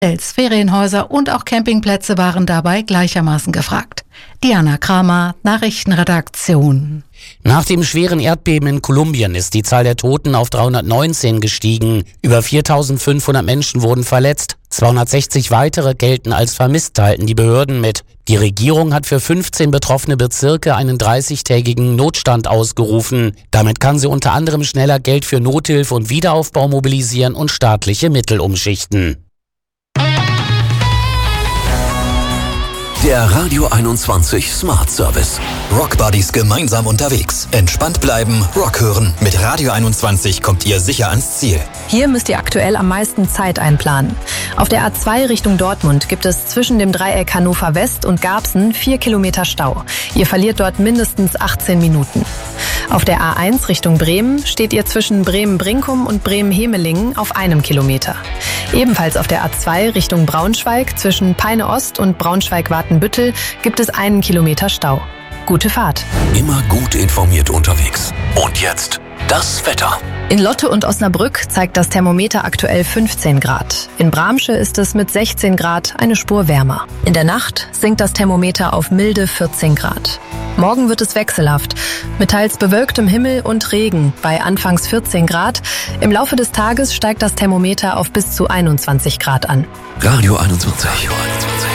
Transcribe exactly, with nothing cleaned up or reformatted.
Hotels, Ferienhäuser und auch Campingplätze waren dabei gleichermaßen gefragt. Diana Kramer, Nachrichtenredaktion. Nach dem schweren Erdbeben in Kolumbien ist die Zahl der Toten auf dreihundertneunzehn gestiegen. Über viertausendfünfhundert Menschen wurden verletzt. zweihundertsechzig weitere gelten als vermisst, teilten die Behörden mit. Die Regierung hat für fünfzehn betroffene Bezirke einen dreißigtägigen Notstand ausgerufen. Damit kann sie unter anderem schneller Geld für Nothilfe und Wiederaufbau mobilisieren und staatliche Mittel umschichten. Der Radio einundzwanzig Smart Service. Rock Buddies gemeinsam unterwegs. Entspannt bleiben, Rock hören. Mit Radio einundzwanzig kommt ihr sicher ans Ziel. Hier müsst ihr aktuell am meisten Zeit einplanen. Auf der A zwei Richtung Dortmund gibt es zwischen dem Dreieck Hannover West und Garbsen vier Kilometer Stau. Ihr verliert dort mindestens achtzehn Minuten. Auf der A eins Richtung Bremen steht ihr zwischen Bremen-Brinkum und Bremen-Hemelingen auf einem Kilometer. Ebenfalls auf der A zwei Richtung Braunschweig zwischen Peine Ost und Braunschweig-Watenbüttel gibt es einen Kilometer Stau. Gute Fahrt. Immer gut informiert unterwegs. Und jetzt das Wetter. In Lotte und Osnabrück zeigt das Thermometer aktuell fünfzehn Grad. In Bramsche ist es mit sechzehn Grad eine Spur wärmer. In der Nacht sinkt das Thermometer auf milde vierzehn Grad. Morgen wird es wechselhaft, mit teils bewölktem Himmel und Regen bei anfangs vierzehn Grad. Im Laufe des Tages steigt das Thermometer auf bis zu einundzwanzig Grad an. Radio einundzwanzig.